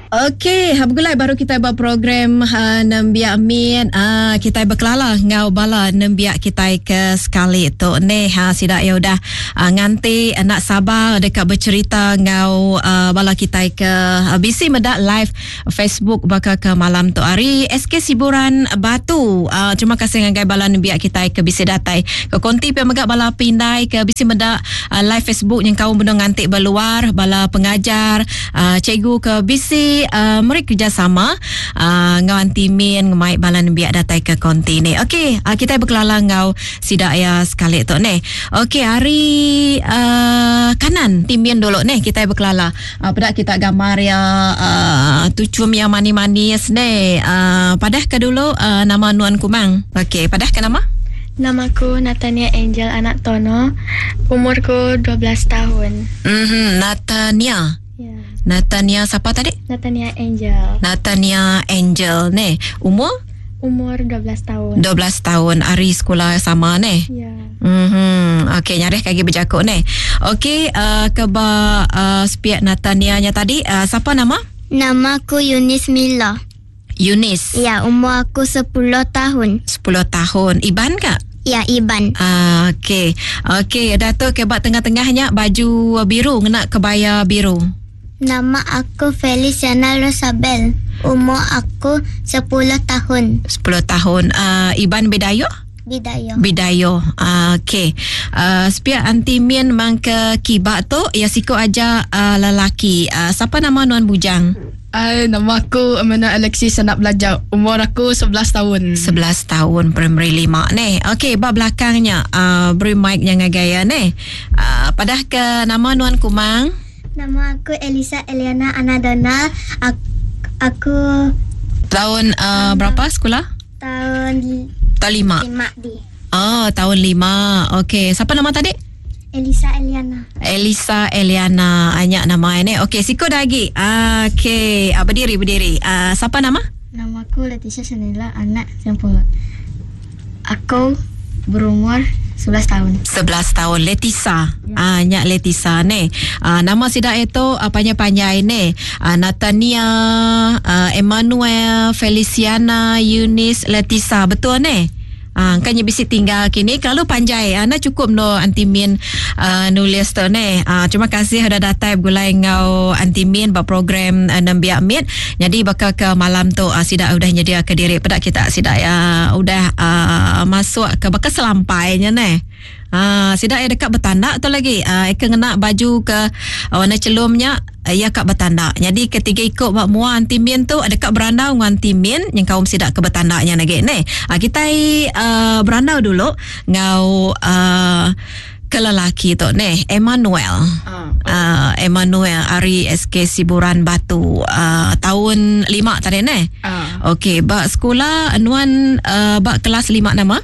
Okey, habgulai baru kita buat program nembiak min. Kita berkelala ngau bala nembiak kita ke sekali tu ne sida ya udah nganti nak sabar dekat bercerita ngau bala kita ke bisi medak live Facebook bakal ke malam tu hari SK Siburan Batu. Terima kasih ngai bala nembiak kita ke bisi datai ke konti pe megak bala pindai ke bisi medak live Facebook yang kau benda nganti berluar bala pengajar cikgu ke bisi mereka kerjasama ngau antimin ngemai balan biak datai ke konti ni. Okey, kita berkelala ngau sidak ya sekali tu ni. Okey, hari kanan timin dulu ni kita berkelala. Pada kita gambar ya tucum yang manis-manis ni. Padah ke dulu nama Nuan Kumang. Okey, padah ke nama? Namaku Natania Angel Anak Tono. Umurku 12 tahun. Natania. Ya. Natania siapa tadi? Natania Angel. Natania Angel ni. Umur 12 tahun. 12 tahun. Hari sekolah sama ni. Ya. Okey, nyarih kaki berjakuk ni. Okey, keba spiak Natania nya tadi. Siapa nama? Namaku Yunis Mila. Yunis. Ya, umur aku 10 tahun. 10 tahun. Iban kak? Ya, Iban. Okey. Okey, Datuk kebak tengah-tengahnya baju biru, kena kebaya biru. Nama aku Feliciana Rosabel. Umur aku 10 tahun. 10 tahun. Iban Bidayo? Bidayo. Bidayo. Okey. Spiak antimin mang ke kibak tu, ya siko aja lelaki. Siapa nama Nuan Bujang? Nama aku Amanda Alexis Anak Belajar. Umur aku 11 tahun. 11 tahun, primary 5 ni. Okey, bab belakangnya beri mic yang gaya ni. Padah ke nama Nuan Kumang? Nama aku Elisa Eliana Anadona. Aku Tahun berapa sekolah? tahun Tahun 5. 5 di. Tahun 5. Okey, siapa nama tadi? Elisa Eliana. Elisa Eliana, banyak nama ini. Okey, siko lagi. Okey, berdiri. Siapa nama? Nama aku Leticia Sanila Anak Sempurna. Aku berumur 11 tahun. 11 tahun. Letisa. Nyak Letisa ni. Nama sidak itu panjang-panjang ni. Natania, Emmanuel, Feliciana, Yunis, Letisa. Betul ni? Kan bisi tinggal kini kalau panjai ana cukup no antimin nulis tu ni. Terima kasih ada datang gulai ngau antimin ba program nembiak mit. Jadi bakal ke malam tu sidak udah nyedia ke diri pada kita sidak ya udah masuk ke bakal selampainya ni. Sidak ya dekat bertanda tu lagi. Eka kena baju ke warna celumnya ya kak bertanda. Jadi ketiga ikut bak mua antimin tu dekat berandau dengan antimin yang kaum sidak ke bertandanya lagi ni. Kita berandau dulu ngau ke lelaki tu ni Emmanuel. Emmanuel Ari SK Siburan Batu. Tahun 5 tadi ni. Okey, bak sekolah Nuan bak kelas 5 nama?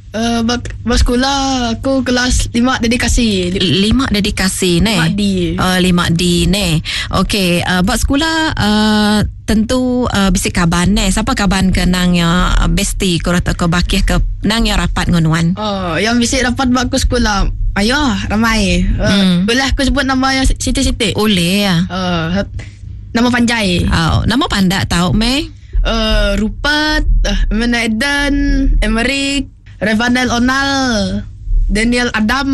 Bersekolah aku kelas 5 dedikasi. 5 dedikasi ni. 5D. 5D ni. Okey, buat sekolah tentu bisi kaban ni. Siapa kaban ke nang ya besti ko rata ko bakih ke nang ya rapat ngonuan. Yang bisi rapat buat aku sekolah. Ayo, ramai. Boleh aku sebut nama yang siti-siti? Boleh ya. Nama panjai. Nama pandak tahu me? Rupert, Emmanuel Eden, Emerick, Revanel Onal, Daniel Adam,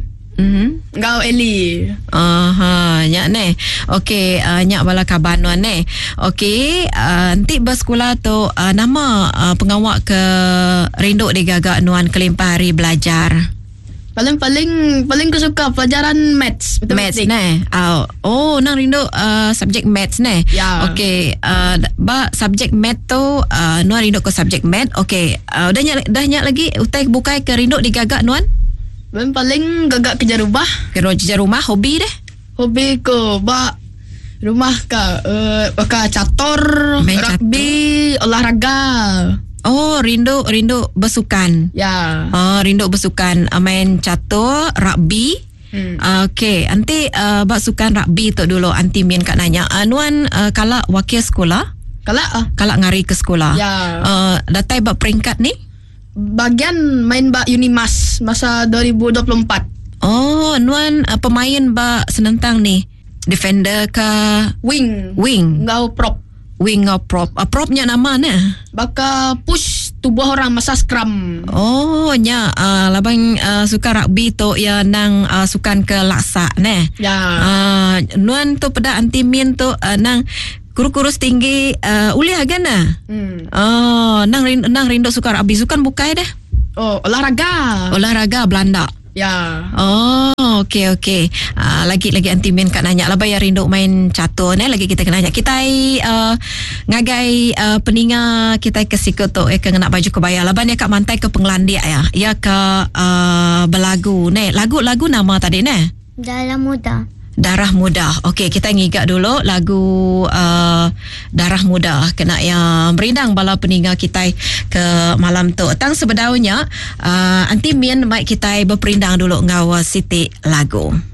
Ngau Eli. Nyak ni. Okey, nyak bala kaban nuan ni. Okey, nanti bersekolah tu nama pengawak ke rinduk di gagak nuan kelimpah hari belajar. Paling aku suka pelajaran maths. Maths ni. Nang rindu subjek maths ni. Ya. Okey, subjek maths tu nuan rindu ke subjek maths. Okey, dah nyak lagi utai bukai ke rindu di gagak nuan? Paling gagak kerja rumah. Kerja rumah, hobi deh. Hobi ko ba rumah ka catur, main rugby, olahraga. Rindu bersukan. Ya. Rindu bersukan, main catur, rugby. Okey, nanti bak sukan rugby tu dulu anti min kat nanya. Nuan kalak wakil sekolah? Kalak ngari ke sekolah. Ya. Datai bak peringkat ni? Bagian main bak Unimas masa 2024. Nuan pemain bak senentang ni. Defender ke Wing. wing? Ngau prop. Wing atau prop? Propnya nama mana? Baka push tubuh orang masa scrum. Oh, nya labang suka rugby tu ya nang sukan ke laksa ne. Ya. Nuan tu pada anti min tu nang kurus tinggi uli agana. Nang rindu suka rugby sukan bukai dah. Oh, olahraga Belanda. Ya. Oh, okey. Lagi anti min kat nanya lah bayar rindu main catur ni lagi kita kena nanya. Kita ngagai peninga kita ke siku tu ke nak baju kebaya. Laban ya kat mantai ke Penglandia ya. Ya ke berlagu ni. Lagu nama tadi ni. Darah Muda. Okey, kita ngigak dulu lagu Darah Muda kena yang berindang bala peninga kita ke malam tu. Tang sebedaunya anti min mai kita berperindang dulu ngau Siti lagu.